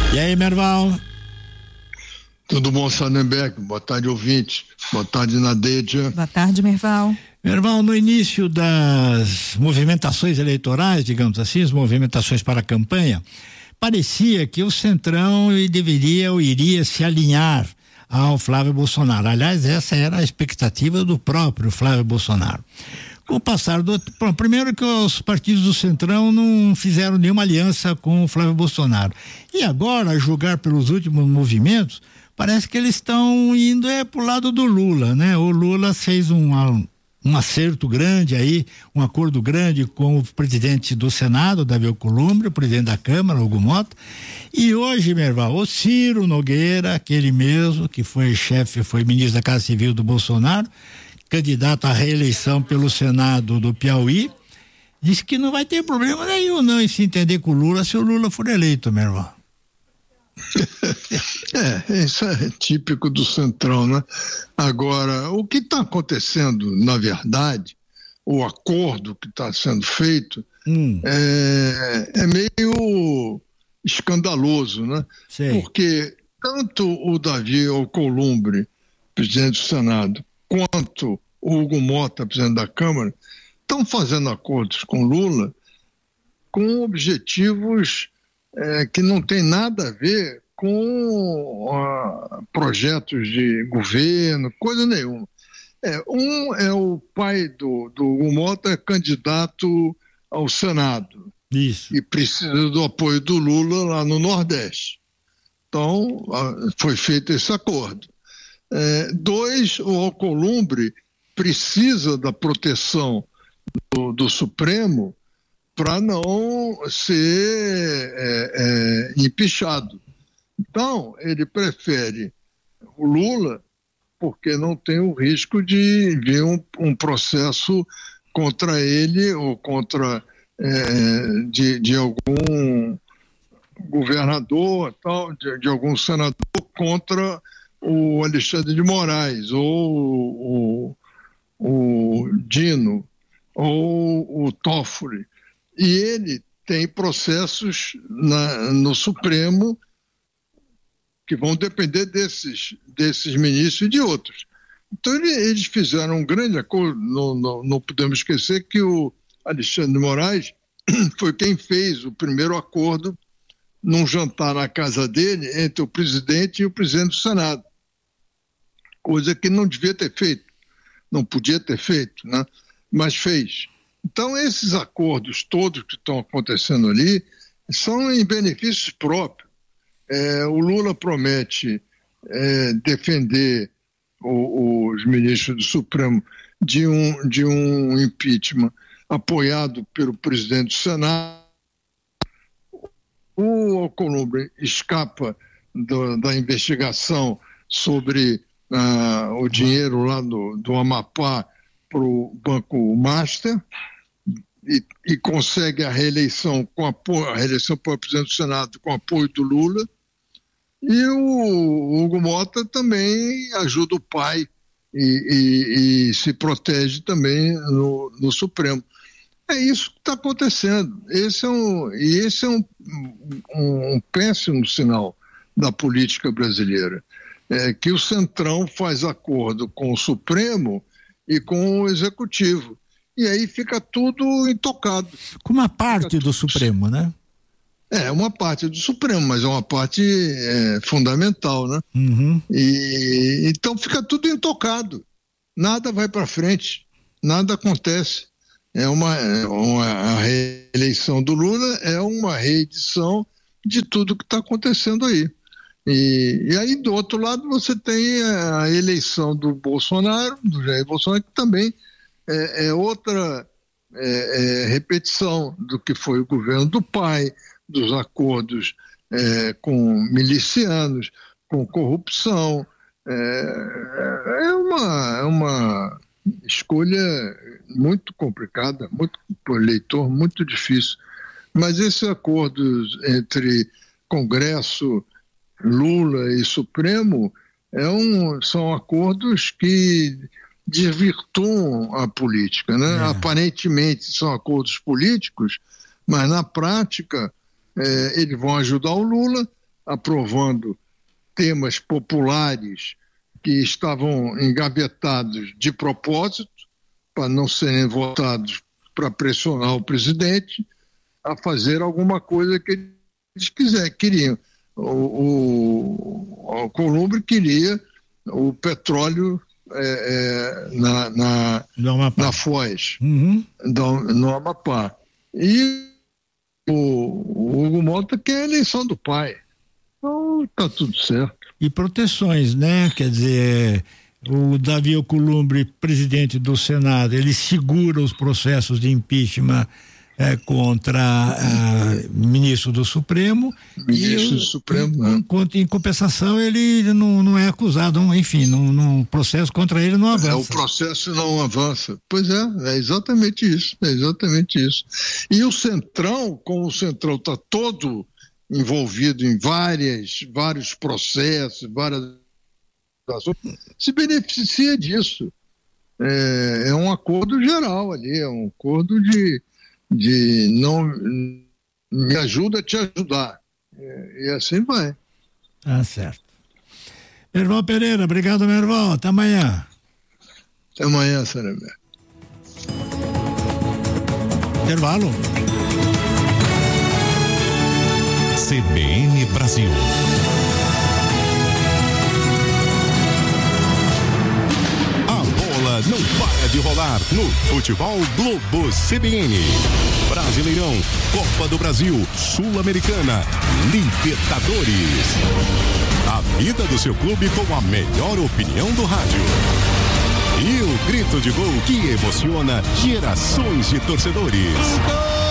E aí, Merval? Tudo bom, Sardenberg? Boa tarde, ouvinte. Boa tarde, Nadeja. Boa tarde, Merval. Merval, no início das movimentações eleitorais, digamos assim, as movimentações para a campanha, parecia que o Centrão deveria ou iria se alinhar ao Flávio Bolsonaro. Aliás, essa era a expectativa do próprio Flávio Bolsonaro. Com o passar primeiro que os partidos do Centrão não fizeram nenhuma aliança com o Flávio Bolsonaro. E agora, a julgar pelos últimos movimentos, parece que eles estão indo pro lado do Lula, né? O Lula fez um acerto grande aí, um acordo grande com o presidente do Senado, Davi Alcolumbre, o presidente da Câmara, Hugo Motta, e hoje, Merval, o Ciro Nogueira, aquele mesmo que foi ministro da Casa Civil do Bolsonaro, candidato à reeleição pelo Senado do Piauí, disse que não vai ter problema nenhum não em se entender com o Lula se o Lula for eleito, Merval. Isso é típico do Centrão, né? Agora, o que está acontecendo, na verdade, o acordo que está sendo feito é meio escandaloso, né? Sei. Porque tanto o Davi Alcolumbre, presidente do Senado, quanto o Hugo Motta, presidente da Câmara, estão fazendo acordos com Lula com objetivos que não tem nada a ver com projetos de governo, coisa nenhuma. Um é o pai do Hugo Motta, candidato ao Senado. Isso. E precisa do apoio do Lula lá no Nordeste. Então, foi feito esse acordo. Dois, o Alcolumbre precisa da proteção do Supremo para não ser empichado. Então, ele prefere o Lula porque não tem o risco de vir um processo contra ele ou contra de algum governador, tal, de algum senador contra o Alexandre de Moraes ou o Dino ou o Toffoli. E ele tem processos no Supremo que vão depender desses ministros e de outros. Então eles fizeram um grande acordo, não podemos esquecer que o Alexandre de Moraes foi quem fez o primeiro acordo num jantar na casa dele entre o presidente e o presidente do Senado, coisa que não devia ter feito, não podia ter feito, né? Mas fez. Então esses acordos todos que estão acontecendo ali são em benefícios próprios. O Lula promete defender os ministros do Supremo de um impeachment apoiado pelo presidente do Senado. O Alcolumbre escapa da investigação sobre o dinheiro lá do Amapá para o Banco Master e consegue a reeleição para o presidente do Senado com apoio do Lula. E o Hugo Motta também ajuda o pai e se protege também no Supremo. É isso que está acontecendo. Esse é um péssimo sinal da política brasileira. Que o Centrão faz acordo com o Supremo e com o Executivo. E aí fica tudo intocado. Com uma parte do Supremo, né? Uma parte do Supremo, mas é uma parte fundamental, né? Uhum. E então fica tudo intocado. Nada vai para frente, nada acontece. A reeleição do Lula é uma reedição de tudo que está acontecendo aí. E aí, do outro lado, você tem a eleição do Bolsonaro, do Jair Bolsonaro, que também é outra repetição do que foi o governo do pai, dos acordos com milicianos, com corrupção. É uma escolha muito complicada, muito para o eleitor, muito difícil. Mas esses acordos entre Congresso, Lula e Supremo são acordos que desvirtuam a política, né? Aparentemente são acordos políticos, mas na prática eles vão ajudar o Lula aprovando temas populares que estavam engavetados de propósito, para não serem votados, para pressionar o presidente a fazer alguma coisa que eles queriam. O Alcolumbre queria o petróleo na Foz, no Amapá. E o Hugo Mota quer a eleição do pai. Então está tudo certo. E proteções, né? Quer dizer, o Davi Alcolumbre, presidente do Senado, ele segura os processos de impeachment contra ministro do Supremo. Ministro do Supremo, em compensação, ele não é acusado, enfim, o processo contra ele não avança. O processo não avança. Pois é exatamente isso, E o Centrão, como o Centrão está todo envolvido em vários processos, várias ações, se beneficia disso. É um acordo geral ali, é um acordo de não me ajuda a te ajudar. E assim vai. Tá certo. Merval Pereira, obrigado, Merval. Até amanhã. Até amanhã, Saramé. Intervalo. CBN Brasil. A bola não para de rolar no Futebol Globo CBN. Brasileirão, Copa do Brasil, Sul-Americana, Libertadores. A vida do seu clube com a melhor opinião do rádio. E o grito de gol que emociona gerações de torcedores.